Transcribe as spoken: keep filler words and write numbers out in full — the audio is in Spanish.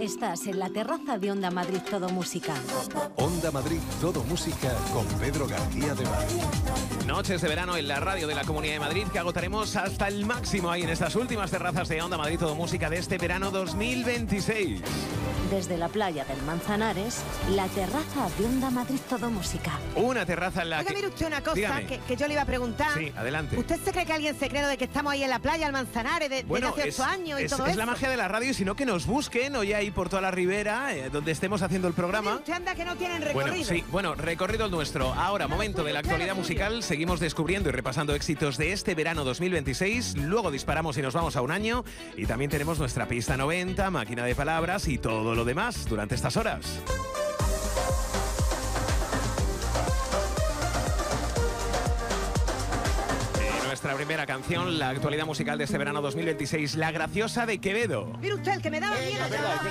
Estás en la terraza de Onda Madrid Todo Música. Onda Madrid Todo Música con Pedro García de Val. Noches de verano en la radio de la Comunidad de Madrid que agotaremos hasta el máximo ahí en estas últimas terrazas de Onda Madrid Todo Música de este verano dos mil veintiséis. Desde la playa del Manzanares, la terraza de Onda Madrid Todo Música. Una terraza en la Oiga, que... mire usted una cosa Dígame. que, que yo le iba a preguntar. Sí, adelante. ¿Usted se cree que alguien se cree lo de que estamos ahí en la playa, al Manzanares, de, Bueno, de hace es, ocho años y es, todo es eso? la magia de la radio, y si no, que nos busquen hoy ahí por toda la ribera, eh, donde estemos haciendo el programa. Mire, usted anda que no tienen recorrido. Bueno, sí, bueno, recorrido el nuestro. Ahora, momento de la actualidad musical. Seguimos descubriendo y repasando éxitos de este verano dos mil veintiséis. Luego disparamos y nos vamos a un año. Y también tenemos nuestra pista noventa, máquina de palabras y todo lo demás durante estas horas. Y nuestra primera canción, la actualidad musical de este verano dos mil veintiséis, La Graciosa de Quevedo. Mire usted, el que me daba miedo.